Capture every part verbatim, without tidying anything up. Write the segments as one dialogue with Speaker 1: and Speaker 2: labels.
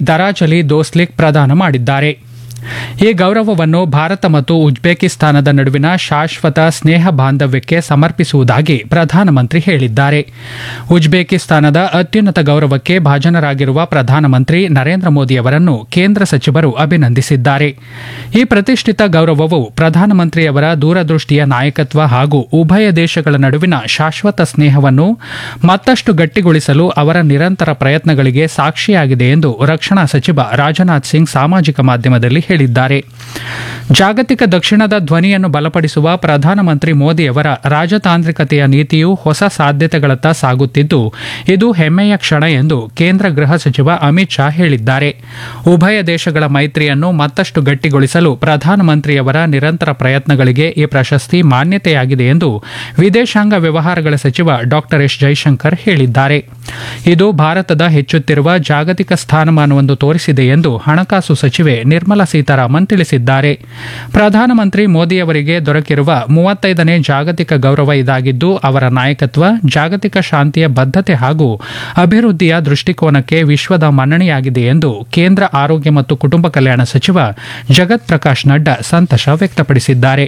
Speaker 1: ದರಾಜಲಿ ದೋಸ್ಲಿಕ್ ಪ್ರದಾನ ಮಾಡಿದ್ದಾರೆ. ಈ ಗೌರವವನ್ನು ಭಾರತ ಮತ್ತು ಉಜ್ಬೇಕಿಸ್ತಾನದ ನಡುವಿನ ಶಾಶ್ವತ ಸ್ನೇಹ ಬಾಂಧವ್ಯಕ್ಕೆ ಸಮರ್ಪಿಸುವುದಾಗಿ ಪ್ರಧಾನಮಂತ್ರಿ ಹೇಳಿದ್ದಾರೆ. ಉಜ್ಬೇಕಿಸ್ತಾನದ ಅತ್ಯುನ್ನತ ಗೌರವಕ್ಕೆ ಭಾಜನರಾಗಿರುವ ಪ್ರಧಾನಮಂತ್ರಿ ನರೇಂದ್ರ ಮೋದಿ ಅವರನ್ನು ಕೇಂದ್ರ ಸಚಿವರು ಅಭಿನಂದಿಸಿದ್ದಾರೆ. ಈ ಪ್ರತಿಷ್ಠಿತ ಗೌರವವು ಪ್ರಧಾನಮಂತ್ರಿಯವರ ದೂರದೃಷ್ಟಿಯ ನಾಯಕತ್ವ ಹಾಗೂ ಉಭಯ ದೇಶಗಳ ನಡುವಿನ ಶಾಶ್ವತ ಸ್ನೇಹವನ್ನು ಮತ್ತಷ್ಟು ಗಟ್ಟಿಗೊಳಿಸಲು ಅವರ ನಿರಂತರ ಪ್ರಯತ್ನಗಳಿಗೆ ಸಾಕ್ಷಿಯಾಗಿದೆ ಎಂದು ರಕ್ಷಣಾ ಸಚಿವ ರಾಜನಾಥ್ ಸಿಂಗ್ ಸಾಮಾಜಿಕ ಮಾಧ್ಯಮದಲ್ಲಿ ಹೇಳಿದ್ದಾರೆ. ಜಾಗತಿಕ ದಕ್ಷಿಣದ ಧ್ವನಿಯನ್ನು ಬಲಪಡಿಸುವ ಪ್ರಧಾನಮಂತ್ರಿ ಮೋದಿಯವರ ರಾಜತಾಂತ್ರಿಕತೆಯ ನೀತಿಯು ಹೊಸ ಸಾಧ್ಯತೆಗಳತ್ತ ಸಾಗುತ್ತಿದ್ದು, ಇದು ಹೆಮ್ಮೆಯ ಕ್ಷಣ ಎಂದು ಕೇಂದ್ರ ಗೃಹ ಸಚಿವ ಅಮಿತ್ ಶಾ ಹೇಳಿದ್ದಾರೆ. ಉಭಯ ದೇಶಗಳ ಮೈತ್ರಿಯನ್ನು ಮತ್ತಷ್ಟು ಗಟ್ಟಿಗೊಳಿಸಲು ಪ್ರಧಾನಮಂತ್ರಿಯವರ ನಿರಂತರ ಪ್ರಯತ್ನಗಳಿಗೆ ಈ ಪ್ರಶಸ್ತಿ ಮಾನ್ಯತೆಯಾಗಿದೆ ಎಂದು ವಿದೇಶಾಂಗ ವ್ಯವಹಾರಗಳ ಸಚಿವ ಡಾ ಎಸ್ ಜೈಶಂಕರ್ ಹೇಳಿದ್ದಾರೆ. ಇದು ಭಾರತದ ಹೆಚ್ಚುತ್ತಿರುವ ಜಾಗತಿಕ ಸ್ಥಾನಮಾನವನ್ನು ತೋರಿಸಿದೆ ಎಂದು ಹಣಕಾಸು ಸಚಿವೆ ನಿರ್ಮಲಾ ಸೀತಾರಾಮನ್ ತಿಳಿಸಿದ್ದಾರೆ. ಪ್ರಧಾನಮಂತ್ರಿ ಮೋದಿಯವರಿಗೆ ದೊರಕಿರುವ ಮೂವತ್ತೈದನೇ ಜಾಗತಿಕ ಗೌರವ ಇದಾಗಿದ್ದು, ಅವರ ನಾಯಕತ್ವ, ಜಾಗತಿಕ ಶಾಂತಿಯ ಬದ್ಧತೆ ಹಾಗೂ ಅಭಿವೃದ್ಧಿಯ ದೃಷ್ಟಿಕೋನಕ್ಕೆ ವಿಶ್ವದ ಮನ್ನಣೆಯಾಗಿದೆ ಎಂದು ಕೇಂದ್ರ ಆರೋಗ್ಯ ಮತ್ತು ಕುಟುಂಬ ಕಲ್ಯಾಣ ಸಚಿವ ಜಗತ್ ಪ್ರಕಾಶ್ ನಡ್ಡಾ ಸಂತಸ ವ್ಯಕ್ತಪಡಿಸಿದ್ದಾರೆ.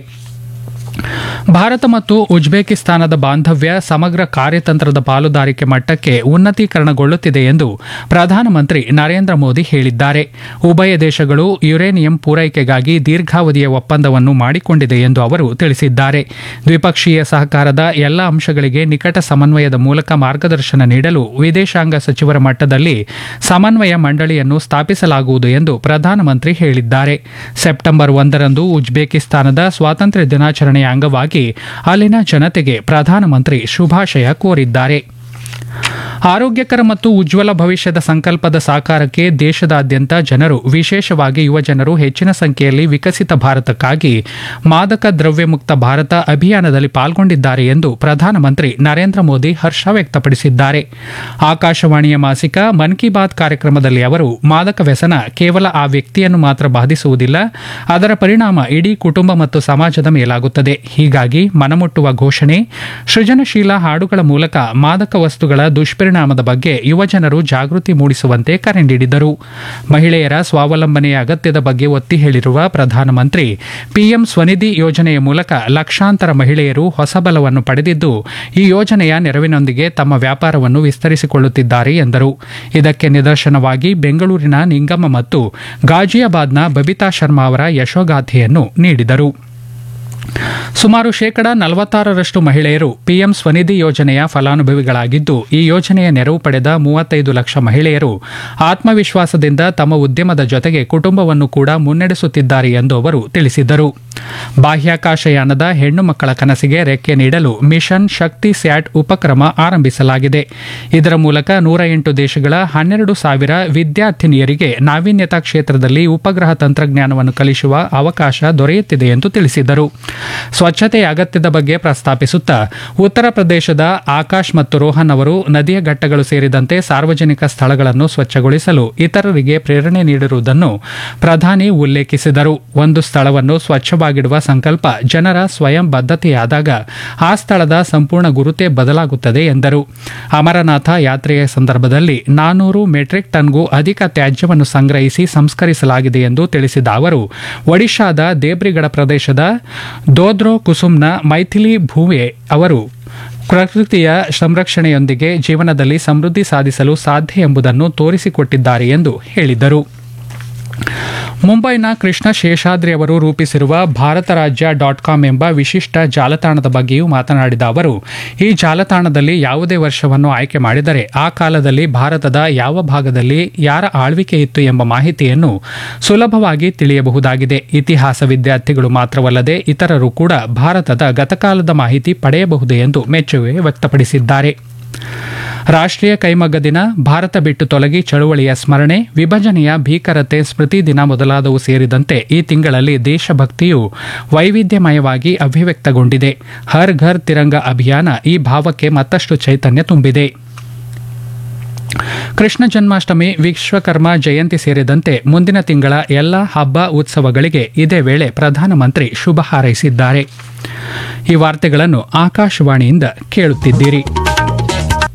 Speaker 1: ಭಾರತ ಮತ್ತು ಉಜ್ಬೇಕಿಸ್ತಾನದ ಬಾಂಧವ್ಯ ಸಮಗ್ರ ಕಾರ್ಯತಂತ್ರದ ಪಾಲುದಾರಿಕೆ ಮಟ್ಟಕ್ಕೆ ಉನ್ನತೀಕರಣಗೊಳ್ಳುತ್ತಿದೆ ಎಂದು ಪ್ರಧಾನಮಂತ್ರಿ ನರೇಂದ್ರ ಮೋದಿ ಹೇಳಿದ್ದಾರೆ. ಉಭಯ ದೇಶಗಳು ಯುರೇನಿಯಂ ಪೂರೈಕೆಗಾಗಿ ದೀರ್ಘಾವಧಿಯ ಒಪ್ಪಂದವನ್ನು ಮಾಡಿಕೊಂಡಿದೆ ಎಂದು ಅವರು ತಿಳಿಸಿದ್ದಾರೆ. ದ್ವಿಪಕ್ಷೀಯ ಸಹಕಾರದ ಎಲ್ಲ ಅಂಶಗಳಿಗೆ ನಿಕಟ ಸಮನ್ವಯದ ಮೂಲಕ ಮಾರ್ಗದರ್ಶನ ನೀಡಲು ವಿದೇಶಾಂಗ ಸಚಿವರ ಮಟ್ಟದಲ್ಲಿ ಸಮನ್ವಯ ಮಂಡಳಿಯನ್ನು ಸ್ಥಾಪಿಸಲಾಗುವುದು ಎಂದು ಪ್ರಧಾನಮಂತ್ರಿ ಹೇಳಿದ್ದಾರೆ. ಸೆಪ್ಟೆಂಬರ್ ಒಂದರಂದು ಉಜ್ಬೇಕಿಸ್ತಾನದ ಸ್ವಾತಂತ್ರ್ಯ ದಿನಾಚರಣೆಯ ಅಂಗವಾಗಿ ಅಲ್ಲಿನ ಜನತೆಗೆ ಪ್ರಧಾನಮಂತ್ರಿ ಶುಭಾಶಯ ಕೋರಿದ್ದಾರೆ. ಆರೋಗ್ಯಕರ ಮತ್ತು ಉಜ್ವಲ ಭವಿಷ್ಯದ ಸಂಕಲ್ಪದ ಸಾಕಾರಕ್ಕೆ ದೇಶದಾದ್ಯಂತ ಜನರು, ವಿಶೇಷವಾಗಿ ಯುವಜನರು ಹೆಚ್ಚಿನ ಸಂಖ್ಯೆಯಲ್ಲಿ ವಿಕಸಿತ ಭಾರತಕ್ಕಾಗಿ ಮಾದಕ ದ್ರವ್ಯ ಮುಕ್ತ ಭಾರತ ಅಭಿಯಾನದಲ್ಲಿ ಪಾಲ್ಗೊಂಡಿದ್ದಾರೆ ಎಂದು ಪ್ರಧಾನಮಂತ್ರಿ ನರೇಂದ್ರ ಮೋದಿ ಹರ್ಷ ವ್ಯಕ್ತಪಡಿಸಿದ್ದಾರೆ. ಆಕಾಶವಾಣಿಯ ಮಾಸಿಕ ಮನ್ ಕಿ ಬಾತ್ ಕಾರ್ಯಕ್ರಮದಲ್ಲಿ ಅವರು, ಮಾದಕ ವ್ಯಸನ ಕೇವಲ ಆ ವ್ಯಕ್ತಿಯನ್ನು ಮಾತ್ರ ಬಾಧಿಸುವುದಿಲ್ಲ, ಅದರ ಪರಿಣಾಮ ಇಡೀ ಕುಟುಂಬ ಮತ್ತು ಸಮಾಜದ ಮೇಲಾಗುತ್ತದೆ. ಹೀಗಾಗಿ ಮನಮುಟ್ಟುವ ಘೋಷಣೆ, ಸೃಜನಶೀಲ ಹಾಡುಗಳ ಮೂಲಕ ಮಾದಕ ವಸ್ತುಗಳ ದುಷ್ಪರಿಣಾಮದ ಬಗ್ಗೆ ಯುವಜನರು ಜಾಗೃತಿ ಮೂಡಿಸುವಂತೆ ಕರೆ ನೀಡಿದರು. ಮಹಿಳೆಯರ ಸ್ವಾವಲಂಬನೆಯ ಅಗತ್ಯದ ಬಗ್ಗೆ ಒತ್ತಿ ಹೇಳಿರುವ ಪ್ರಧಾನಮಂತ್ರಿ, ಪಿಎಂ ಸ್ವನಿಧಿ ಯೋಜನೆಯ ಮೂಲಕ ಲಕ್ಷಾಂತರ ಮಹಿಳೆಯರು ಹೊಸ ಬಲವನ್ನು ಪಡೆದಿದ್ದು, ಈ ಯೋಜನೆಯ ನೆರವಿನೊಂದಿಗೆ ತಮ್ಮ ವ್ಯಾಪಾರವನ್ನು ವಿಸ್ತರಿಸಿಕೊಳ್ಳುತ್ತಿದ್ದಾರೆ ಎಂದರು. ಇದಕ್ಕೆ ನಿದರ್ಶನವಾಗಿ ಬೆಂಗಳೂರಿನ ನಿಂಗಮ್ಮ ಮತ್ತು ಗಾಜಿಯಾಬಾದ್ನ ಬಬಿತಾ ಶರ್ಮಾ ಅವರ ಯಶೋಗಾಥೆಯನ್ನು ನೀಡಿದರು. ಸುಮಾರು ಶೇಕಡ ನಲವತ್ತಾರರಷ್ಟು ಮಹಿಳೆಯರು ಪಿಎಂ ಸ್ವನಿಧಿ ಯೋಜನೆಯ ಫಲಾನುಭವಿಗಳಾಗಿದ್ದು, ಈ ಯೋಜನೆಯ ನೆರವು ಪಡೆದ ಮೂವತ್ತೈದು ಲಕ್ಷ ಮಹಿಳೆಯರು ಆತ್ಮವಿಶ್ವಾಸದಿಂದ ತಮ್ಮ ಉದ್ಯಮದ ಜೊತೆಗೆ ಕುಟುಂಬವನ್ನು ಕೂಡ ಮುನ್ನಡೆಸುತ್ತಿದ್ದಾರೆ ಎಂದು ಅವರು ತಿಳಿಸಿದರು. ಬಾಹ್ಯಾಕಾಶಯಾನದ ಹೆಣ್ಣು ಮಕ್ಕಳ ಕನಸಿಗೆ ರೆಕ್ಕೆ ನೀಡಲು ಮಿಷನ್ ಶಕ್ತಿ ಸ್ಯಾಟ್ ಉಪಕ್ರಮ ಆರಂಭಿಸಲಾಗಿದೆ. ಇದರ ಮೂಲಕ ನೂರ ಎಂಟು ದೇಶಗಳ ಹನ್ನೆರಡು ಸಾವಿರ ವಿದ್ಯಾರ್ಥಿನಿಯರಿಗೆ ನಾವೀನ್ಯತಾ ಕ್ಷೇತ್ರದಲ್ಲಿ ಉಪಗ್ರಹ ತಂತ್ರಜ್ಞಾನವನ್ನು ಕಲಿಸುವ ಅವಕಾಶ ದೊರೆಯುತ್ತಿದೆ ಎಂದು ತಿಳಿಸಿದರು. ಸ್ವಚ್ಛತೆಯ ಅಗತ್ಯದ ಬಗ್ಗೆ ಪ್ರಸ್ತಾಪಿಸುತ್ತಾ ಉತ್ತರ ಪ್ರದೇಶದ ಆಕಾಶ್ ಮತ್ತು ರೋಹನ್ ಅವರು ನದಿಯ ಘಟ್ಟಗಳು ಸೇರಿದಂತೆ ಸಾರ್ವಜನಿಕ ಸ್ಥಳಗಳನ್ನು ಸ್ವಚ್ಛಗೊಳಿಸಲು ಇತರರಿಗೆ ಪ್ರೇರಣೆ ನೀಡಿರುವುದನ್ನು ಪ್ರಧಾನಿ ಉಲ್ಲೇಖಿಸಿದರು. ಒಂದು ಸ್ಥಳವನ್ನು ಸ್ವಚ್ಛವಾಗಿಡುವ ಸಂಕಲ್ಪ ಜನರ ಸ್ವಯಂ ಬದ್ಧತೆಯಾದಾಗ ಆ ಸ್ಥಳದ ಸಂಪೂರ್ಣ ಗುರುತೇ ಬದಲಾಗುತ್ತದೆ ಎಂದರು. ಅಮರನಾಥ ಯಾತ್ರೆಯ ಸಂದರ್ಭದಲ್ಲಿ ನಾನೂರು ಮೆಟ್ರಿಕ್ ಟನ್ಗೂ ಅಧಿಕ ತ್ಯಾಜ್ಯವನ್ನು ಸಂಗ್ರಹಿಸಿ ಸಂಸ್ಕರಿಸಲಾಗಿದೆ ಎಂದು ತಿಳಿಸಿದ ಅವರು, ಒಡಿಶಾದ ದೇಬ್ರಿಗಢ ಪ್ರದೇಶದ ದೋದ್ರೋ ಕುಸುಮ್ನ ಮೈಥಿಲಿ ಭೂವೆ ಅವರು ಪ್ರಕೃತಿಯ ಸಂರಕ್ಷಣೆಯೊಂದಿಗೆ ಜೀವನದಲ್ಲಿ ಸಮೃದ್ಧಿ ಸಾಧಿಸಲು ಸಾಧ್ಯ ಎಂಬುದನ್ನು ತೋರಿಸಿಕೊಟ್ಟಿದ್ದಾರೆ ಎಂದು ಹೇಳಿದರು. ಮುಂಬೈನ ಕೃಷ್ಣ ಶೇಷಾದ್ರಿ ಅವರು ರೂಪಿಸಿರುವ ಭಾರತ ರಾಜ್ಯ ಡಾಟ್ ಕಾಮ್ ಎಂಬ ವಿಶಿಷ್ಟ ಜಾಲತಾಣದ ಬಗ್ಗೆಯೂ ಮಾತನಾಡಿದ ಅವರು, ಈ ಜಾಲತಾಣದಲ್ಲಿ ಯಾವುದೇ ವರ್ಷವನ್ನು ಆಯ್ಕೆ ಮಾಡಿದರೆ ಆ ಕಾಲದಲ್ಲಿ ಭಾರತದ ಯಾವ ಭಾಗದಲ್ಲಿ ಯಾರ ಆಳ್ವಿಕೆ ಇತ್ತು ಎಂಬ ಮಾಹಿತಿಯನ್ನು ಸುಲಭವಾಗಿ ತಿಳಿಯಬಹುದಾಗಿದೆ. ಇತಿಹಾಸ ವಿದ್ಯಾರ್ಥಿಗಳು ಮಾತ್ರವಲ್ಲದೆ ಇತರರು ಕೂಡ ಭಾರತದ ಗತಕಾಲದ ಮಾಹಿತಿ ಪಡೆಯಬಹುದು ಎಂದು ಮೆಚ್ಚುಗೆ ವ್ಯಕ್ತಪಡಿಸಿದ್ದಾರೆ. ರಾಷ್ಟ್ರೀಯ ಕೈಮಗ್ಗ ದಿನ, ಭಾರತ ಬಿಟ್ಟು ತೊಲಗಿ ಚಳುವಳಿಯ ಸ್ಮರಣೆ, ವಿಭಜನೆಯ ಭೀಕರತೆ ಸ್ಮೃತಿ ದಿನ ಮೊದಲಾದವು ಸೇರಿದಂತೆ ಈ ತಿಂಗಳಲ್ಲಿ ದೇಶಭಕ್ತಿಯು ವೈವಿಧ್ಯಮಯವಾಗಿ ಅಭಿವ್ಯಕ್ತಗೊಂಡಿದೆ. ಹರ್ ಘರ್ ತಿರಂಗ ಅಭಿಯಾನ ಈ ಭಾವಕ್ಕೆ ಮತ್ತಷ್ಟು ಚೈತನ್ಯ ತುಂಬಿದೆ. ಕೃಷ್ಣ ಜನ್ಮಾಷ್ಟಮಿ, ವಿಶ್ವಕರ್ಮ ಜಯಂತಿ ಸೇರಿದಂತೆ ಮುಂದಿನ ತಿಂಗಳ ಎಲ್ಲ ಹಬ್ಬ ಉತ್ಸವಗಳಿಗೆ ಇದೇ ವೇಳೆ ಪ್ರಧಾನಮಂತ್ರಿ ಶುಭ ಹಾರೈಸಿದ್ದಾರೆ. ಈ ವಾರ್ತೆಗಳನ್ನು ಆಕಾಶವಾಣಿಯಿಂದ ಕೇಳುತ್ತಿದ್ದೀರಿ.